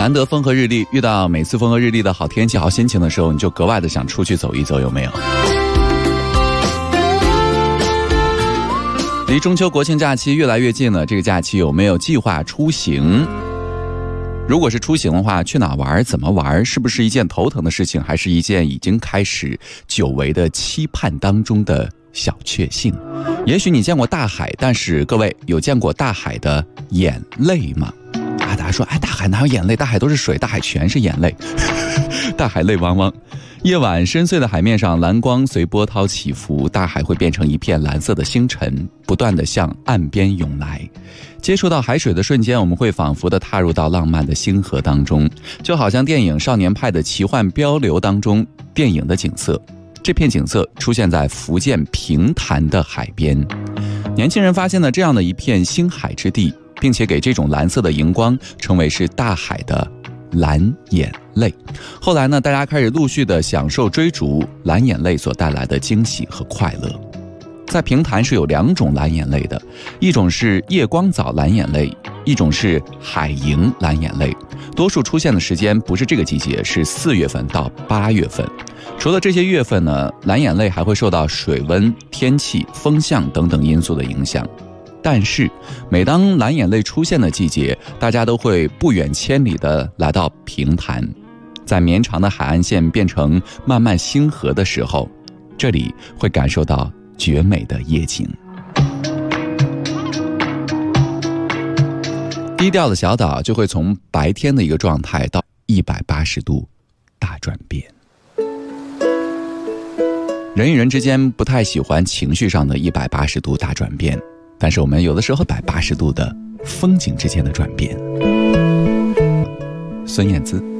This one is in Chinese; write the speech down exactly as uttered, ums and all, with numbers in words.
难得风和日丽，遇到每次风和日丽的好天气好心情的时候，你就格外的想出去走一走，有没有？离中秋国庆假期越来越近了，这个假期有没有计划出行？如果是出行的话，去哪玩，怎么玩，是不是一件头疼的事情，还是一件已经开始久违的期盼当中的小确幸？也许你见过大海，但是各位有见过大海的眼泪吗？啊，大家说，哎，大海哪有眼泪？大海都是水，大海全是眼泪，大海泪汪汪。夜晚深邃的海面上，蓝光随波涛起伏，大海会变成一片蓝色的星辰，不断地向岸边涌来。接触到海水的瞬间，我们会仿佛地踏入到浪漫的星河当中，就好像电影《少年派的奇幻漂流》当中电影的景色。这片景色出现在福建平潭的海边，年轻人发现了这样的一片星海之地，并且给这种蓝色的荧光称为是大海的蓝眼泪。后来呢，大家开始陆续的享受追逐蓝眼泪所带来的惊喜和快乐。在平潭是有两种蓝眼泪的，一种是夜光藻蓝眼泪，一种是海萤蓝眼泪。多数出现的时间不是这个季节，是四月份到八月份。除了这些月份呢，蓝眼泪还会受到水温、天气、风向等等因素的影响。但是每当蓝眼泪出现的季节，大家都会不远千里的来到平潭，在绵长的海岸线变成漫漫星河的时候，这里会感受到绝美的夜景。低调的小岛就会从白天的一个状态到一百八十度大转变。人与人之间不太喜欢情绪上的一百八十度大转变，但是我们有的时候一百八十度的风景之间的转变。孙燕姿。